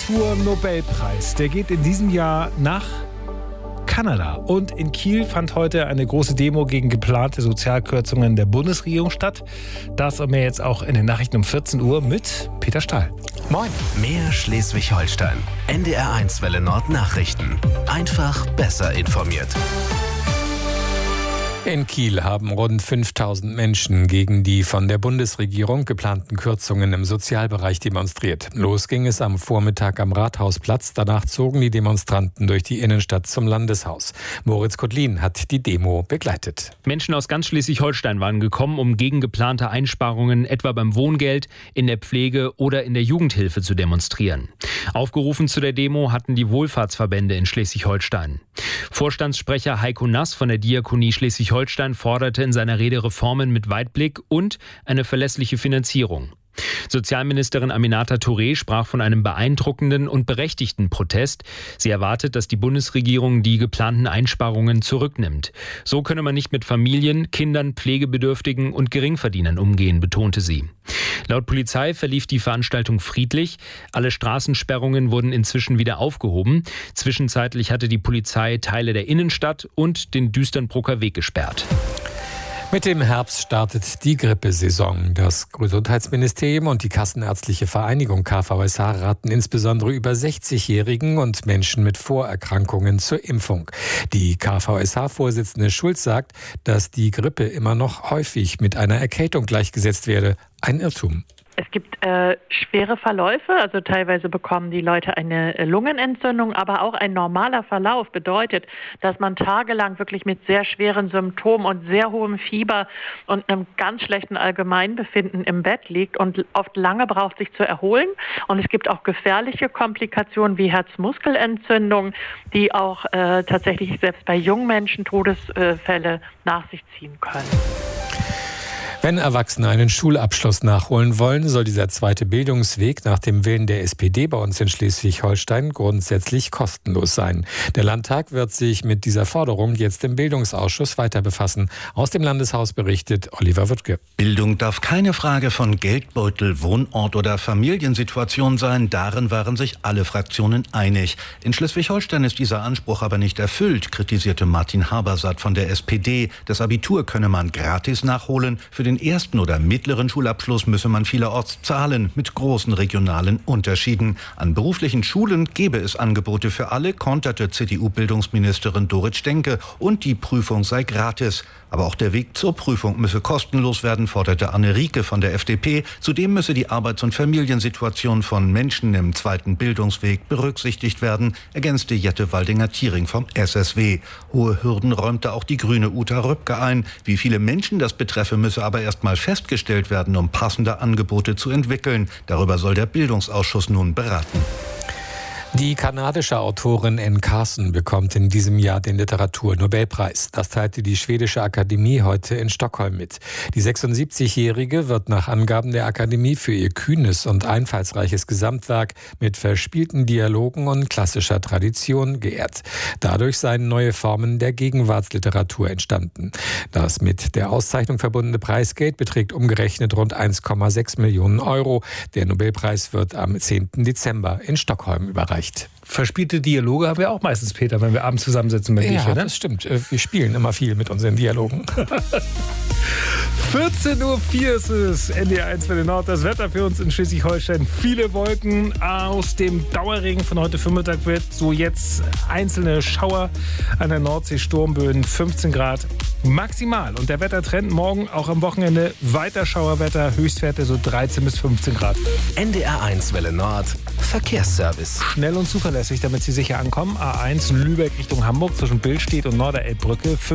Literatur-Nobelpreis. Der geht in diesem Jahr nach Kanada. Und in Kiel fand heute eine große Demo gegen geplante Sozialkürzungen der Bundesregierung statt. Das und mehr jetzt auch in den Nachrichten um 14 Uhr mit Peter Stahl. Moin. Mehr Schleswig-Holstein. NDR1 Welle Nord Nachrichten. Einfach besser informiert. In Kiel haben rund 5000 Menschen gegen die von der Bundesregierung geplanten Kürzungen im Sozialbereich demonstriert. Los ging es am Vormittag am Rathausplatz. Danach zogen die Demonstranten durch die Innenstadt zum Landeshaus. Moritz Kotlin hat die Demo begleitet. Menschen aus ganz Schleswig-Holstein waren gekommen, um gegen geplante Einsparungen etwa beim Wohngeld, in der Pflege oder in der Jugendhilfe zu demonstrieren. Aufgerufen zu der Demo hatten die Wohlfahrtsverbände in Schleswig-Holstein. Vorstandssprecher Heiko Nass von der Diakonie Schleswig-Holstein forderte in seiner Rede Reformen mit Weitblick und eine verlässliche Finanzierung. Sozialministerin Aminata Touré sprach von einem beeindruckenden und berechtigten Protest. Sie erwartet, dass die Bundesregierung die geplanten Einsparungen zurücknimmt. So könne man nicht mit Familien, Kindern, Pflegebedürftigen und Geringverdienern umgehen, betonte sie. Laut Polizei verlief die Veranstaltung friedlich. Alle Straßensperrungen wurden inzwischen wieder aufgehoben. Zwischenzeitlich hatte die Polizei Teile der Innenstadt und den Düsternbrucker Weg gesperrt. Mit dem Herbst startet die Grippesaison. Das Gesundheitsministerium und die Kassenärztliche Vereinigung KVSH raten insbesondere über 60-Jährigen und Menschen mit Vorerkrankungen zur Impfung. Die KVSH-Vorsitzende Schulz sagt, dass die Grippe immer noch häufig mit einer Erkältung gleichgesetzt werde. Ein Irrtum. Es gibt schwere Verläufe, also teilweise bekommen die Leute eine Lungenentzündung, aber auch ein normaler Verlauf bedeutet, dass man tagelang wirklich mit sehr schweren Symptomen und sehr hohem Fieber und einem ganz schlechten Allgemeinbefinden im Bett liegt und oft lange braucht, sich zu erholen. Und es gibt auch gefährliche Komplikationen wie Herzmuskelentzündung, die auch tatsächlich selbst bei jungen Menschen Todesfälle nach sich ziehen können. Wenn Erwachsene einen Schulabschluss nachholen wollen, soll dieser zweite Bildungsweg nach dem Willen der SPD bei uns in Schleswig-Holstein grundsätzlich kostenlos sein. Der Landtag wird sich mit dieser Forderung jetzt im Bildungsausschuss weiter befassen. Aus dem Landeshaus berichtet Oliver Wuttke. Bildung darf keine Frage von Geldbeutel, Wohnort oder Familiensituation sein. Darin waren sich alle Fraktionen einig. In Schleswig-Holstein ist dieser Anspruch aber nicht erfüllt, kritisierte Martin Habersaat von der SPD. Das Abitur könne man gratis nachholen. Für den ersten oder mittleren Schulabschluss müsse man vielerorts zahlen, mit großen regionalen Unterschieden. An beruflichen Schulen gebe es Angebote für alle, konterte CDU-Bildungsministerin Dorit Stenke, und die Prüfung sei gratis. Aber auch der Weg zur Prüfung müsse kostenlos werden, forderte Anne Rieke von der FDP. Zudem müsse die Arbeits- und Familiensituation von Menschen im zweiten Bildungsweg berücksichtigt werden, ergänzte Jette Waldinger-Thiering vom SSW. Hohe Hürden räumte auch die grüne Uta Röpke ein. Wie viele Menschen das betreffe, müsse aber erst mal festgestellt werden, um passende Angebote zu entwickeln. Darüber soll der Bildungsausschuss nun beraten. Die kanadische Autorin Anne Carson bekommt in diesem Jahr den Literatur-Nobelpreis. Das teilte die schwedische Akademie heute in Stockholm mit. Die 76-Jährige wird nach Angaben der Akademie für ihr kühnes und einfallsreiches Gesamtwerk mit verspielten Dialogen und klassischer Tradition geehrt. Dadurch seien neue Formen der Gegenwartsliteratur entstanden. Das mit der Auszeichnung verbundene Preisgeld beträgt umgerechnet rund 1,6 Millionen Euro. Der Nobelpreis wird am 10. Dezember in Stockholm überreicht. Verspielte Dialoge haben wir auch meistens, Peter, wenn wir abends zusammensitzen mit dich, oder? Ja, das stimmt. Wir spielen immer viel mit unseren Dialogen. 14:04 Uhr ist es, NDR1 Welle Nord. Das Wetter für uns in Schleswig-Holstein. Viele Wolken. Aus dem Dauerregen von heute Vormittag wird so jetzt einzelne Schauer an der Nordsee, Sturmböen, 15 Grad maximal. Und der Wettertrend morgen auch am Wochenende weiter Schauerwetter, Höchstwerte so 13 bis 15 Grad. NDR1 Welle Nord, Verkehrsservice. Schnell und zuverlässig, damit Sie sicher ankommen. A1 Lübeck Richtung Hamburg zwischen Billstedt und Norderelbbrücke.